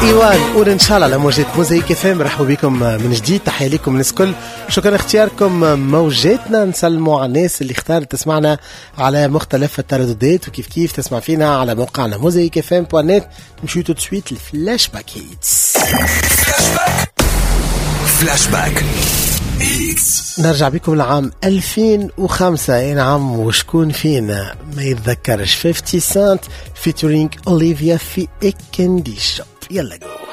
ايوان ان شاء الله على موجات موزايك اف ام. مرحبا بكم من جديد، تحيه لكم الناس الكل، شكرا اختياركم موجاتنا. نسلموا على الناس اللي اختارت تسمعنا على مختلف الترددات، وكيف كيف تسمع فينا على موقعنا موزايك اف ام .net. نمشيو تو سويت الفلاش باك هيتس. فلاش باك نرجع بكم لعام 2005. اي نعم، وشكون فينا ما يتذكرش 50 سنت فيتورينج اوليفيا في اكندي شوب. يلا جو.